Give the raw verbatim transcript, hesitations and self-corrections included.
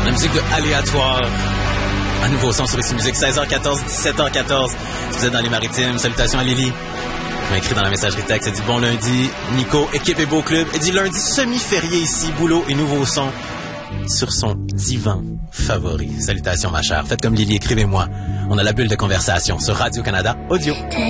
La musique de Aléatoire. Un nouveau son sur ici musique, seize heures quatorze, dix-sept heures quatorze. Si vous êtes dans les maritimes, salutations à Lily. Elle m'a écrit dans la messagerie texte, elle dit bon lundi, Nico, équipe et beau club. Elle dit lundi semi-férié ici, boulot et nouveau son sur son divan favori. Salutations ma chère, faites comme Lily, écrivez-moi. On a la bulle de conversation sur Radio-Canada Audio.